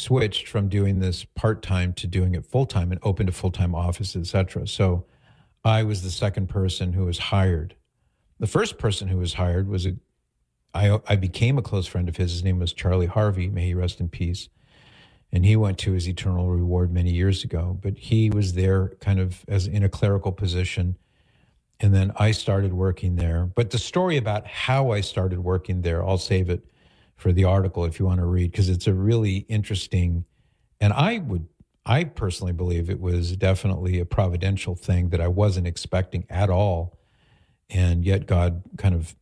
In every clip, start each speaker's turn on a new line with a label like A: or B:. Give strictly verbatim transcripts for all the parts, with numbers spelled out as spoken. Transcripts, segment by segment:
A: switched from doing this part-time to doing it full-time and opened a full-time office, et cetera. So I was the second person who was hired. The first person who was hired was a, I, I became a close friend of his. His name was Charlie Harvey. May he rest in peace. And he went to his eternal reward many years ago. But he was there kind of as in a clerical position. And then I started working there. But the story about how I started working there, I'll save it for the article if you want to read, because it's a really interesting, and I would, I personally believe it was definitely a providential thing that I wasn't expecting at all. And yet God kind of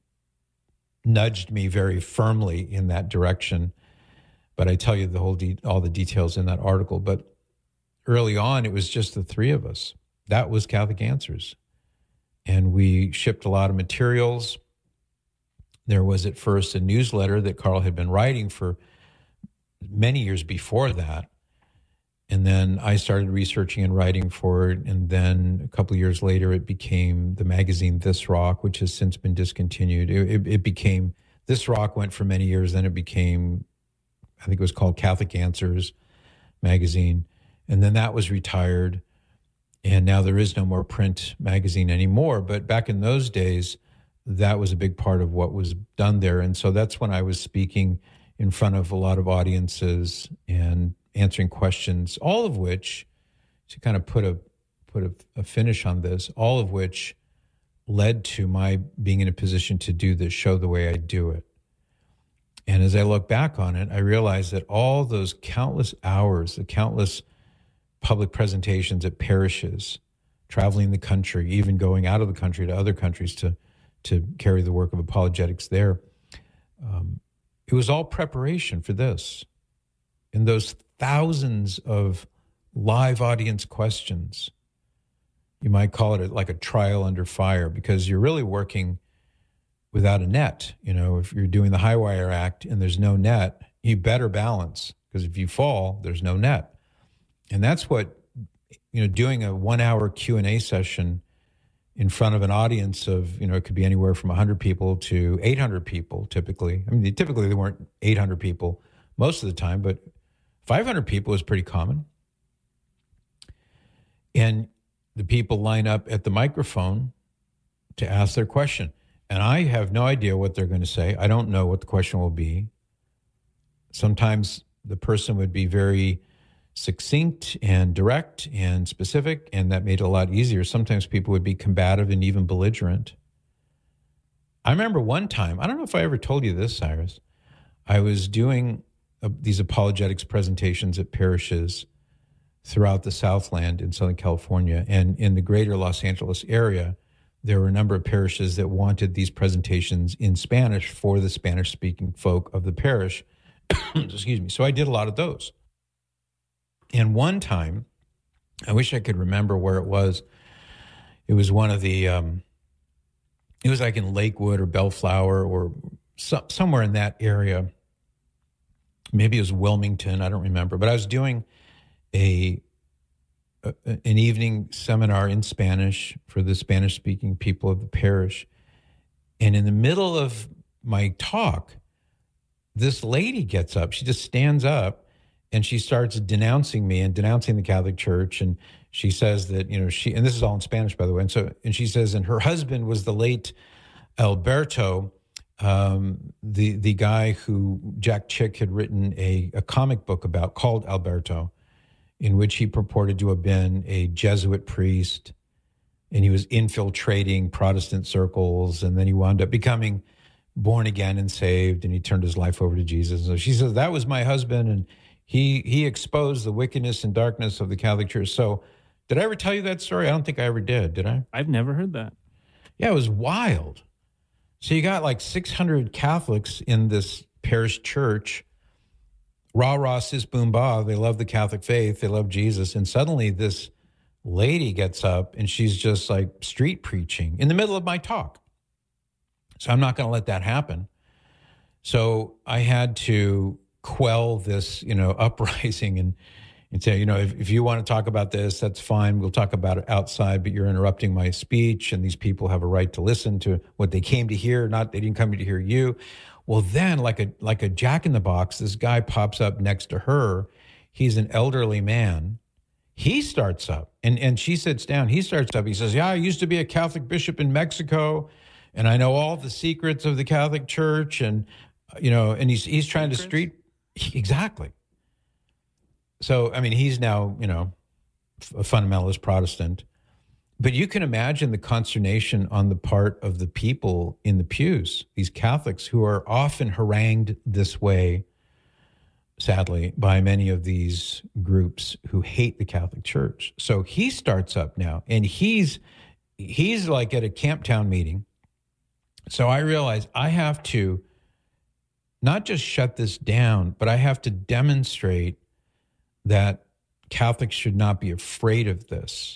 A: nudged me very firmly in that direction. But I tell you the whole de- all the details in that article. But early on, it was just the three of us. That was Catholic Answers. And we shipped a lot of materials. There was at first a newsletter that Carl had been writing for many years before that. And then I started researching and writing for it. And then a couple of years later, it became the magazine This Rock, which has since been discontinued. It, it, it became, This Rock went for many years. Then it became, I think it was called Catholic Answers magazine. And then that was retired. And now there is no more print magazine anymore. But back in those days, that was a big part of what was done there. And so that's when I was speaking in front of a lot of audiences and answering questions, all of which, to kind of put a put a, a finish on this, all of which led to my being in a position to do this show the way I do it. And as I look back on it, I realize that all those countless hours, the countless public presentations at parishes, traveling the country, even going out of the country to other countries to to carry the work of apologetics there. Um, it was all preparation for this. And those thousands of live audience questions, you might call it like a trial under fire, because you're really working without a net. You know, if you're doing the high wire act and there's no net, you better balance, because if you fall, there's no net. And that's what, you know, doing a one hour Q and A session in front of an audience of, you know, it could be anywhere from one hundred people to eight hundred people typically. I mean, typically there weren't eight hundred people most of the time, but five hundred people is pretty common. And the people line up at the microphone to ask their question. And I have no idea what they're going to say. I don't know what the question will be. Sometimes the person would be very succinct and direct and specific, and that made it a lot easier. Sometimes people would be combative and even belligerent. I remember one time, I don't know if I ever told you this, Cyrus, I was doing uh, these apologetics presentations at parishes throughout the Southland in Southern California, and in the greater Los Angeles area, there were a number of parishes that wanted these presentations in Spanish for the Spanish-speaking folk of the parish. Excuse me. So I did a lot of those. And one time, I wish I could remember where it was. It was one of the, um, it was like in Lakewood or Bellflower or so, somewhere in that area. Maybe it was Wilmington, I don't remember. But I was doing a, a an evening seminar in Spanish for the Spanish-speaking people of the parish. And in the middle of my talk, this lady gets up. She just stands up. And she starts denouncing me and denouncing the Catholic Church. And she says that, you know, she, and this is all in Spanish, by the way. And so, and she says, and her husband was the late Alberto, um, the, the guy who Jack Chick had written a, a comic book about called Alberto, in which he purported to have been a Jesuit priest. And he was infiltrating Protestant circles. And then he wound up becoming born again and saved. And he turned his life over to Jesus. So she says, that was my husband. And He he exposed the wickedness and darkness of the Catholic Church. So did I ever tell you that story? I don't think I ever did, did I?
B: I've never heard that.
A: Yeah, it was wild. So you got like six hundred Catholics in this parish church. Rah, rah, sis, boom, bah. They love the Catholic faith. They love Jesus. And suddenly this lady gets up and she's just like street preaching in the middle of my talk. So I'm not going to let that happen. So I had to quell this, you know, uprising and, and say, you know, if, if you want to talk about this, that's fine. We'll talk about it outside, but you're interrupting my speech, and these people have a right to listen to what they came to hear, not they didn't come to hear you. Well, then like a like a jack in the box, this guy pops up next to her. He's an elderly man. He starts up and, and she sits down. He starts up. He says, yeah, I used to be a Catholic bishop in Mexico and I know all the secrets of the Catholic Church. And, you know, and he's, he's trying secrets? to street. Exactly. So, I mean, he's now, you know, a fundamentalist Protestant. But you can imagine the consternation on the part of the people in the pews, these Catholics who are often harangued this way, sadly, by many of these groups who hate the Catholic Church. So he starts up now, and he's he's like at a Camptown meeting. So I realize I have to not just shut this down, but I have to demonstrate that Catholics should not be afraid of this.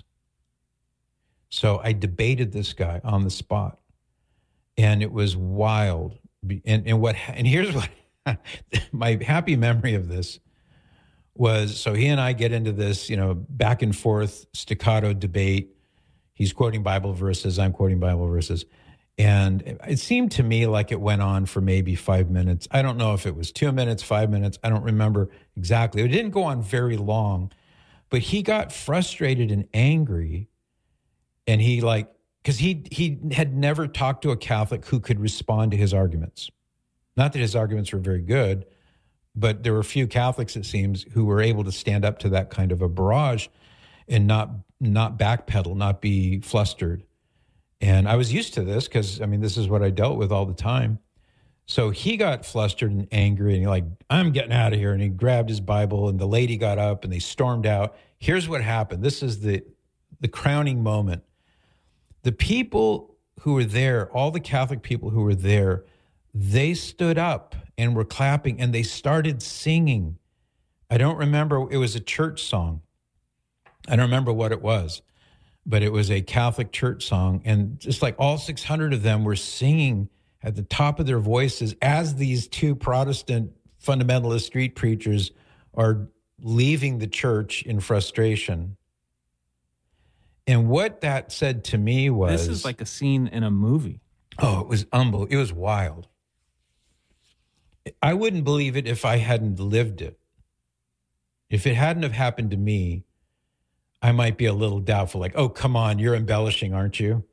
A: So I debated this guy on the spot, and it was wild. And and what and here's what my happy memory of this was. So he and I get into this, you know, back and forth staccato debate. He's quoting Bible verses, I'm quoting Bible verses, and it seemed to me like it went on for maybe five minutes. I don't know if it was two minutes, five minutes. I don't remember exactly. It didn't go on very long, but he got frustrated and angry. And he like, because he he had never talked to a Catholic who could respond to his arguments. Not that his arguments were very good, but there were a few Catholics, it seems, who were able to stand up to that kind of a barrage and not not backpedal, not be flustered. And I was used to this because, I mean, this is what I dealt with all the time. So he got flustered and angry, and he like, I'm getting out of here. And he grabbed his Bible, and the lady got up, and they stormed out. Here's what happened. This is the the crowning moment. The people who were there, all the Catholic people who were there, they stood up and were clapping and they started singing. I don't remember, it was a church song. I don't remember what it was, but it was a Catholic church song. And just like all six hundred of them were singing at the top of their voices as these two Protestant fundamentalist street preachers are leaving the church in frustration. And what that said to me was...
B: This is like a scene in a movie.
A: Oh, it was unbelievable. It was wild. I wouldn't believe it if I hadn't lived it. If it hadn't have happened to me, I might be a little doubtful, like, oh, come on, you're embellishing, aren't you?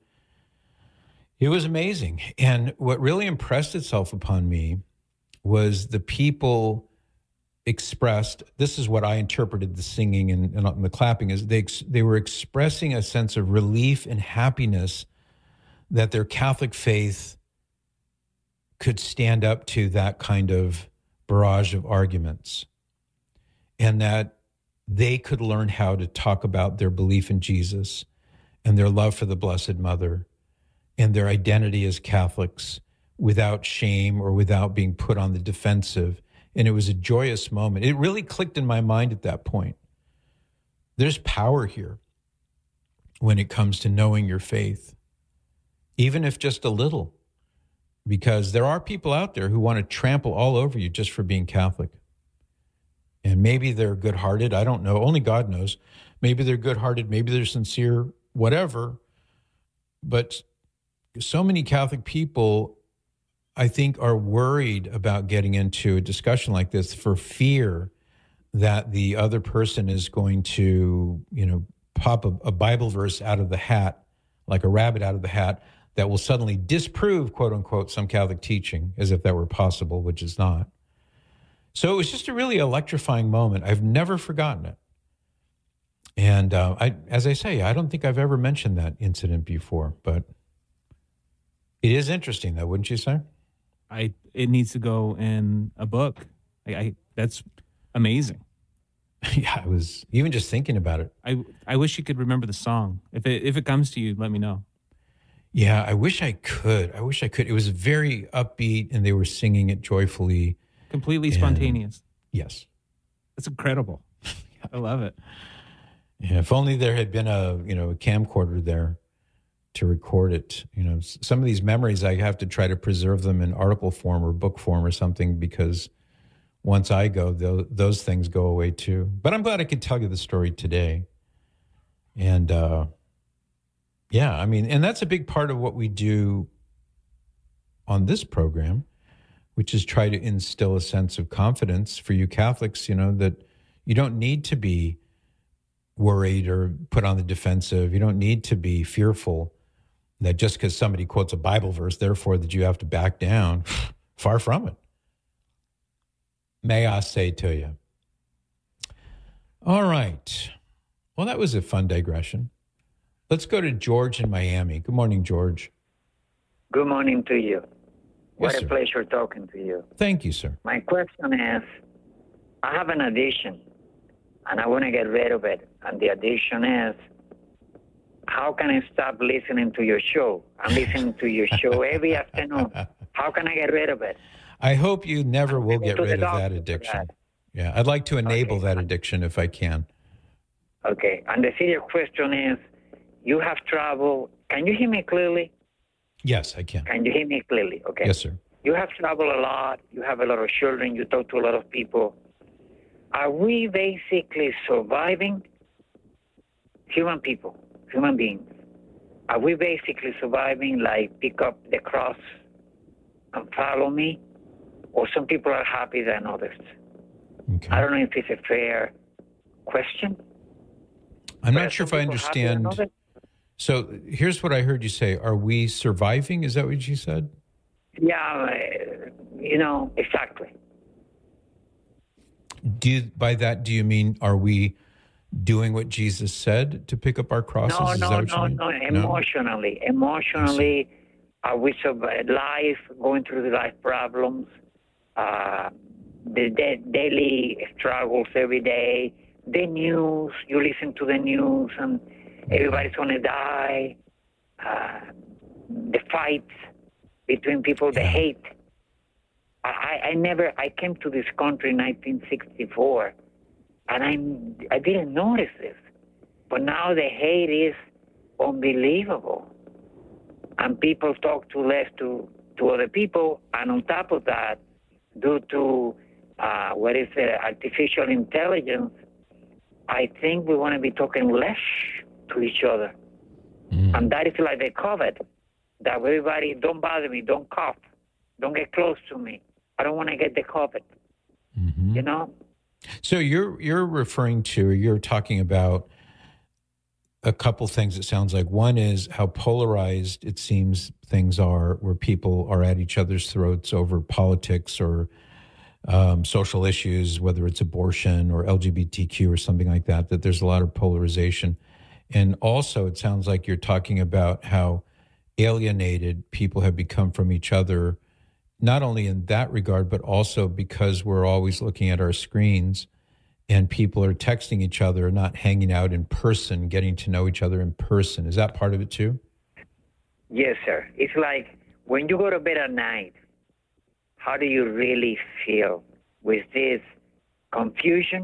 A: It was amazing. And what really impressed itself upon me was the people expressed, this is what I interpreted the singing and, and the clapping, is they they were expressing a sense of relief and happiness that their Catholic faith could stand up to that kind of barrage of arguments, and that they could learn how to talk about their belief in Jesus and their love for the Blessed Mother and their identity as Catholics without shame or without being put on the defensive. And it was a joyous moment. It really clicked in my mind at that point. There's power here when it comes to knowing your faith, even if just a little, because there are people out there who want to trample all over you just for being Catholic. And maybe they're good-hearted. I don't know. Only God knows. Maybe they're good-hearted. Maybe they're sincere, whatever. But so many Catholic people, I think, are worried about getting into a discussion like this for fear that the other person is going to, you know, pop a, a Bible verse out of the hat, like a rabbit out of the hat, that will suddenly disprove, quote unquote, some Catholic teaching, as if that were possible, which is not. So it was just a really electrifying moment. I've never forgotten it. And uh, I, as I say, I don't think I've ever mentioned that incident before, but it is interesting, though, wouldn't you say?
B: I it needs to go in a book. I, I that's amazing.
A: Yeah, I was even just thinking about it.
B: I I wish you could remember the song. If it if it comes to you, let me know.
A: Yeah, I wish I could. I wish I could. It was very upbeat, and they were singing it joyfully.
B: Completely
A: and,
B: spontaneous.
A: Yes.
B: That's incredible. I love it.
A: Yeah, if only there had been a, you know, a camcorder there to record it. You know, some of these memories, I have to try to preserve them in article form or book form or something, because once I go, those, those things go away too. But I'm glad I could tell you the story today. And, uh, yeah, I mean, and that's a big part of what we do on this program. which is try to instill a sense of confidence for you Catholics, you know, that you don't need to be worried or put on the defensive. You don't need to be fearful that just because somebody quotes a Bible verse, therefore that you have to back down. Far from it. May I say to you. All right. Well, that was a fun digression. Let's go to George in Miami. Good morning, George.
C: Good morning to you. What
A: Yes,
C: a
A: sir.
C: pleasure talking to you.
A: Thank you, sir.
C: My question is, I have an addiction, and I want to get rid of it. And the addiction is, how can I stop listening to your show? I'm listening to your show every afternoon. How can I get rid of it?
A: I hope you never will
C: go
A: get
C: to the
A: rid of
C: doctor
A: that
C: for
A: addiction.
C: that.
A: Yeah, I'd like to enable
C: Okay.
A: that addiction if I can.
C: Okay. And the serious question is, you have trouble. Can you hear me clearly?
A: Yes, I can.
C: Can you hear me clearly? Okay.
A: Yes, sir.
C: You have traveled a lot. You have a lot of children. You talk to a lot of people. Are we basically surviving? Human people, human beings. Are we basically surviving, like pick up the cross and follow me? Or some people are happier than others?
A: Okay.
C: I don't know if it's a fair question.
A: I'm
C: But
A: not
C: are
A: sure if
C: some
A: I
C: people happier than
A: understand.
C: others?
A: So here's what I heard you say. Are we surviving? Is that what you said?
C: Yeah, uh, you know, exactly.
A: Do you, by that, do you mean, are we doing what Jesus said to pick up our crosses?
C: No,
A: Is
C: no,
A: that what
C: no,
A: you mean?
C: no. Emotionally, emotionally, are we survive life, going through the life problems, uh, the da- daily struggles every day, the news. You listen to the news, and everybody's going to die. Uh, the fights between people, the
A: Yeah.
C: hate. I, I I never. I came to this country in nineteen sixty-four, and I I didn't notice this, but now the hate is unbelievable, and people talk too less to to other people, and on top of that, due to uh, what is it, artificial intelligence, I think we want to be talking less to each other,
A: Mm.
C: and that is like the COVID. That everybody don't bother me, don't cough, don't get close to me. I don't want to get the COVID.
A: Mhm.
C: You know.
A: So you're you're referring to, or you're talking about a couple things, it sounds like. One is how polarized it seems things are, where people are at each other's throats over politics or um, social issues, whether it's abortion or L G B T Q or something like that, that there's a lot of polarization. And also it sounds like you're talking about how alienated people have become from each other, not only in that regard, but also because we're always looking at our screens and people are texting each other, not hanging out in person, getting to know each other in person. Is that part of it too?
C: Yes, sir. It's like when you go to bed at night, how do you really feel with this confusion?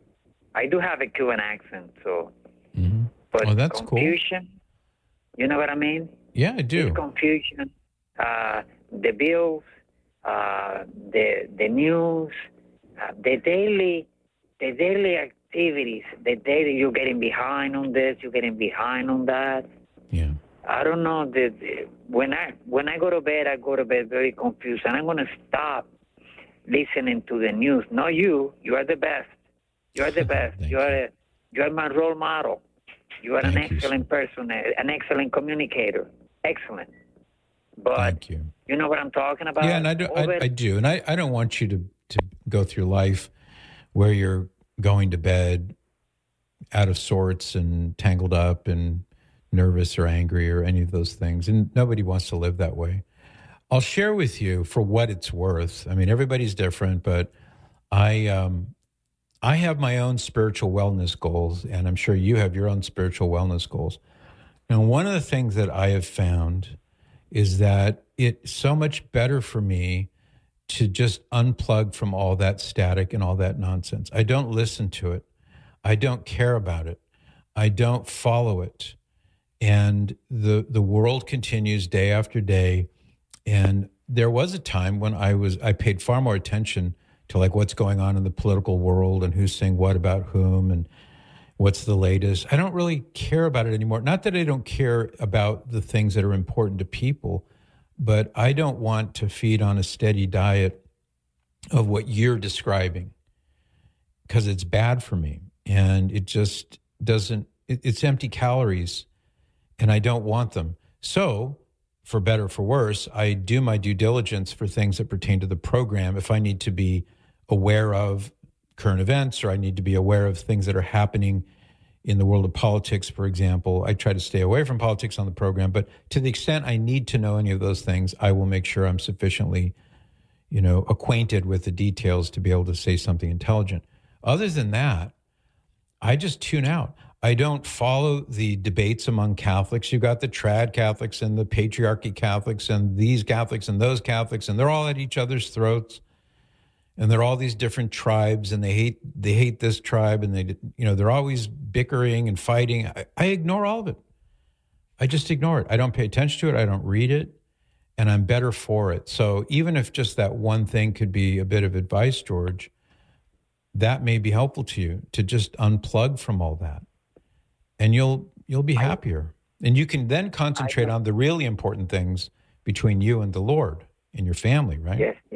C: I do have a Cuban accent, so,
A: Mm-hmm.
C: but
A: Oh, that's cool.
C: confusion, you know what I mean?
A: Yeah, I do.
C: This confusion, uh, the bills, uh, the the news, uh, the daily, the daily activities, the daily, you're getting behind on this, you're getting behind on that.
A: Yeah.
C: I don't know. The, the, when I when I go to bed, I go to bed very confused, and I'm going to stop listening to the news. Not you. You are the best. You are the best.
A: Thank
C: you are a, you are my role model. You are
A: Thank
C: an
A: you,
C: excellent person, a- an excellent communicator. Excellent. But
A: Thank you.
C: you know what I'm talking about?
A: Yeah, and I do.
C: Over-
A: I, I do, and I, I don't want you to to go through life where you're going to bed out of sorts and tangled up and nervous or angry or any of those things, and nobody wants to live that way. I'll share with you for what it's worth. I mean, everybody's different, but I um, I have my own spiritual wellness goals, and I'm sure you have your own spiritual wellness goals. And one of the things that I have found is that it's so much better for me to just unplug from all that static and all that nonsense. I don't listen to it. I don't care about it. I don't follow it. And the the world continues day after day. And there was a time when I was I paid far more attention to like what's going on in the political world and who's saying what about whom and what's the latest. I don't really care about it anymore. Not that I don't care about the things that are important to people. but I don't want to feed on a steady diet of what you're describing because it's bad for me. And it just doesn't, it, it's empty calories and I don't want them. So for better or for worse, I do my due diligence for things that pertain to the program. If I need to be aware of current events or I need to be aware of things that are happening in the world of politics, for example, I try to stay away from politics on the program. But to the extent I need to know any of those things, I will make sure I'm sufficiently, you know, acquainted with the details to be able to say something intelligent. Other than that, I just tune out. I don't follow the debates among Catholics. You've got the trad Catholics and the patriarchy Catholics and these Catholics and those Catholics, and they're all at each other's throats. And they're all these different tribes, and they hate they hate this tribe, and they you know they're always bickering and fighting. I, I ignore all of it. I just ignore it. I don't pay attention to it. I don't read it, and I'm better for it. So even if just that one thing could be a bit of advice, George, that may be helpful to you to just unplug from all that, and you'll you'll be happier, and you can then concentrate on the really important things between you and the Lord and your family, right?
C: Yes. Yes.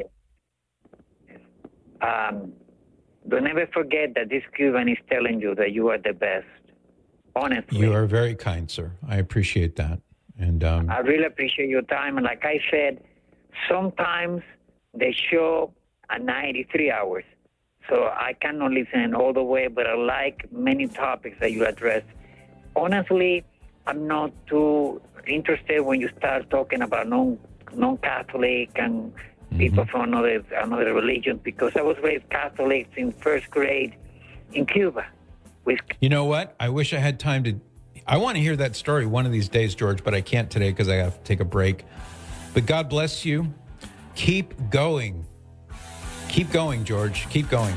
C: Um, don't ever forget that this Cuban is telling you that you are the best. Honestly.
A: You are very kind, sir. I appreciate that. And um,
C: I really appreciate your time. And like I said, sometimes they show at ninety-three hours. So I cannot listen all the way, but I like many topics that you address. Honestly, I'm not too interested when you start talking about non, non-Catholic and people mm-hmm. from another another religion, because I was raised Catholic in first grade in Cuba. With
A: you know what? I wish I had time to. I want to hear that story one of these days, George, but I can't today because I have to take a break. But God bless you. Keep going. Keep going, George. Keep going.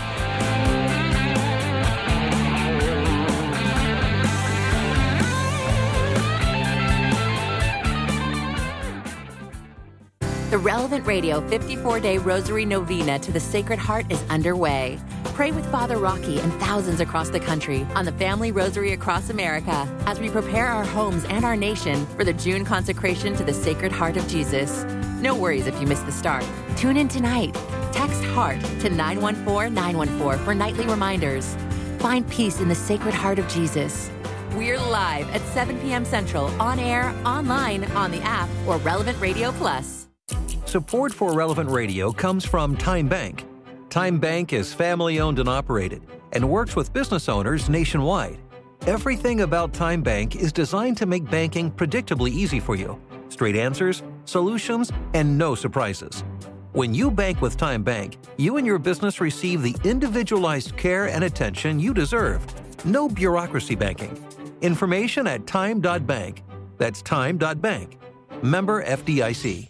D: The Relevant Radio fifty-four day Rosary Novena to the Sacred Heart is underway. Pray with Father Rocky and thousands across the country on the Family Rosary across America as we prepare our homes and our nation for the June consecration to the Sacred Heart of Jesus. No worries if you miss the start. Tune in tonight. Text HEART to nine one four nine one four for nightly reminders. Find peace in the Sacred Heart of Jesus. We're live at seven p.m. Central, on air, online, on the app, or Relevant Radio Plus.
E: Support for Relevant Radio comes from Time Bank. Time Bank is family-owned and operated and works with business owners nationwide. Everything about Time Bank is designed to make banking predictably easy for you. Straight answers, solutions, and no surprises. When you bank with Time Bank, you and your business receive the individualized care and attention you deserve. No bureaucracy banking. Information at time dot bank. That's time dot bank. Member F D I C.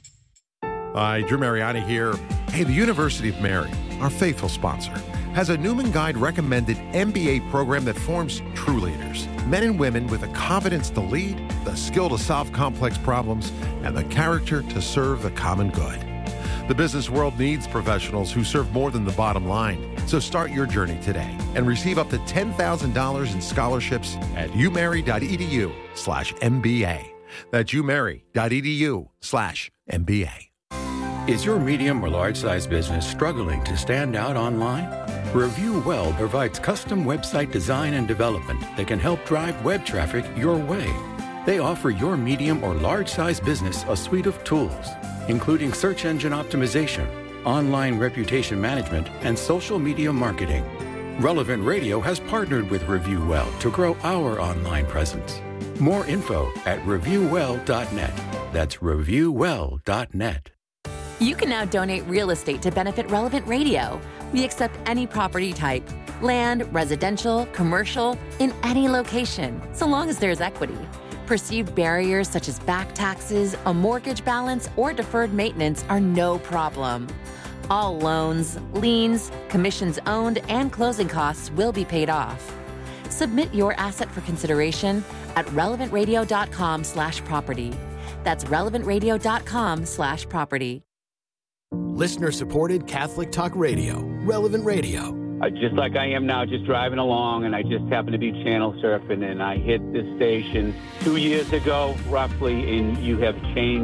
F: Hi, Drew Mariani here. Hey, the University of Mary, our faithful sponsor, has a Newman Guide recommended M B A program that forms true leaders. Men and women with the confidence to lead, the skill to solve complex problems, and the character to serve the common good. The business world needs professionals who serve more than the bottom line. So start your journey today and receive up to ten thousand dollars in scholarships at umary.edu slash MBA. That's umary.edu slash MBA.
G: Is your medium or large-size business struggling to stand out online? ReviewWell provides custom website design and development that can help drive web traffic your way. They offer your medium or large-size business a suite of tools, including search engine optimization, online reputation management, and social media marketing. Relevant Radio has partnered with ReviewWell to grow our online presence. More info at review well dot net. That's review well dot net.
D: You can now donate real estate to benefit Relevant Radio. We accept any property type, land, residential, commercial, in any location, so long as there's equity. Perceived barriers such as back taxes, a mortgage balance, or deferred maintenance are no problem. All loans, liens, commissions owned, and closing costs will be paid off. Submit your asset for consideration at relevant radio dot com slash property. That's relevant radio dot com slash property.
H: Listener-supported Catholic Talk Radio, Relevant Radio.
I: Uh, just like I am now, just driving along, and I just happened to be channel surfing, and I hit this station two years ago, roughly, and you have changed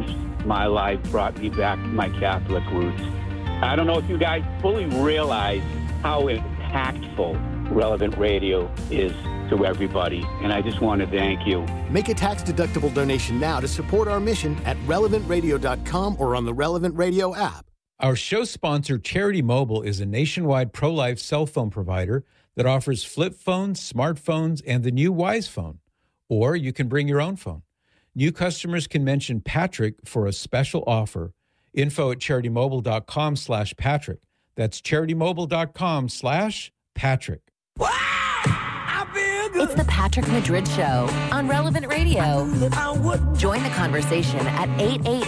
I: my life, brought me back to my Catholic roots. I don't know if you guys fully realize how impactful Relevant Radio is to everybody, and I just want to thank you.
H: Make a tax-deductible donation now to support our mission at relevant radio dot com or on the Relevant Radio app.
A: Our show sponsor, Charity Mobile, is a nationwide pro-life cell phone provider that offers flip phones, smartphones, and the new Wise Phone. Or you can bring your own phone. New customers can mention Patrick for a special offer. Info at charitymobile.com slash Patrick. That's charitymobile.com slash Patrick.
D: It's the Patrick Madrid Show on Relevant Radio. Join the conversation at eight eight eight